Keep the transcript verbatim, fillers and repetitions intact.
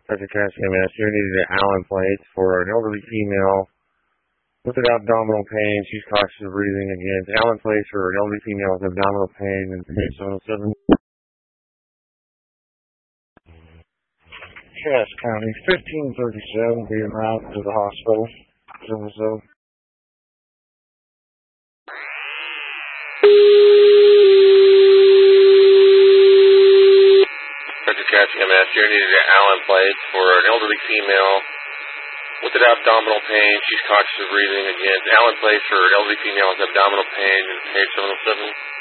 Doctor Cass M S, you needed an Allen plate for an elderly female with abdominal pain. She's cautious of breathing again. Allen plate for an elderly female with abdominal pain and seven oh seven. Cass County, fifteen thirty-seven, being routed to the hospital. seven oh. Doctor Cass M S, you needed an Allen plate for an elderly female with an abdominal pain. She's cautious of breathing again. Allen plate for an elderly female with abdominal pain and page seven oh seven.